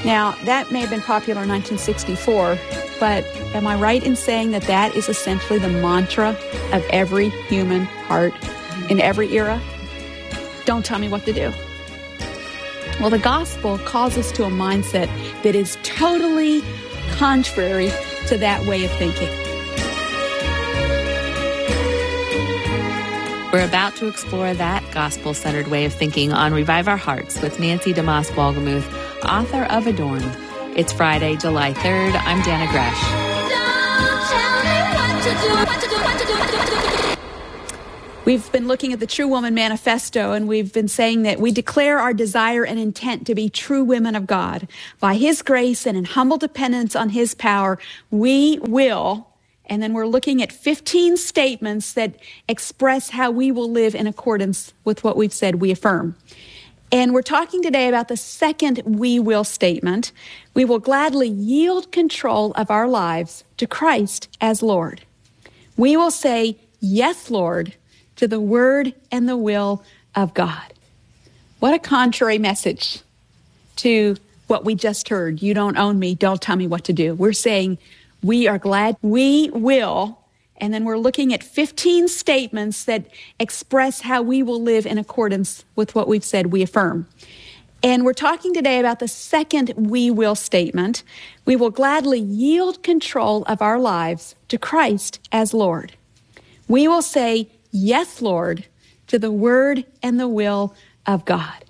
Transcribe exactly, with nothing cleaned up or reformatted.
Now, that may have been popular in nineteen sixty-four, but am I right in saying that that is essentially the mantra of every human heart in every era? Don't tell me what to do. Well, the gospel calls us to a mindset that is totally contrary to that way of thinking. We're about to explore that gospel-centered way of thinking on Revive Our Hearts with Nancy DeMoss Wolgemuth, author of Adorned. It's Friday, July third. I'm Dana Gresh. We've been looking at the True Woman Manifesto, and we've been saying that we declare our desire and intent to be true women of God. By His grace and in humble dependence on His power, we will. And then we're looking at fifteen statements that express how we will live in accordance with what we've said we affirm. And we're talking today about the second we will statement. We will gladly yield control of our lives to Christ as Lord. We will say, yes, Lord, to the word and the will of God. What a contrary message to what we just heard. You don't own me. Don't tell me what to do. We're saying, we are glad we will, and then we're looking at fifteen statements that express how we will live in accordance with what we've said we affirm. And we're talking today about the second we will statement. We will gladly yield control of our lives to Christ as Lord. We will say, yes, Lord, to the word and the will of God.